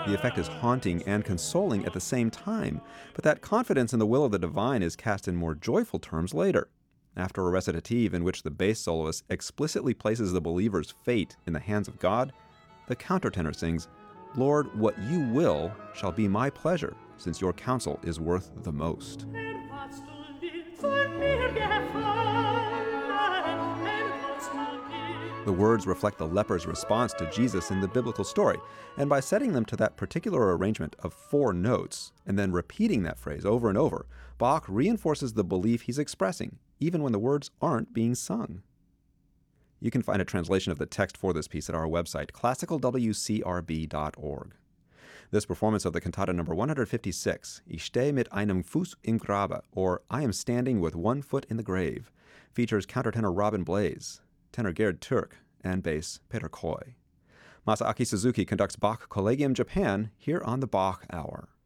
The effect is haunting and consoling at the same time, but that confidence in the will of the divine is cast in more joyful terms later. After a recitative in which the bass soloist explicitly places the believer's fate in the hands of God, the countertenor sings, "Lord, what you will shall be my pleasure, since your counsel is worth the most." The words reflect the leper's response to Jesus in the biblical story, and by setting them to that particular arrangement of 4 notes, and then repeating that phrase over and over, Bach reinforces the belief he's expressing, even when the words aren't being sung. You can find a translation of the text for this piece at our website, classicalwcrb.org. This performance of the cantata number 156, Ich stehe mit einem Fuß im Grabe, or I am standing with one foot in the grave, features countertenor Robin Blaze, tenor Gerd Türk, and bass Peter Coy. Masaaki Suzuki conducts Bach Collegium Japan here on the Bach Hour.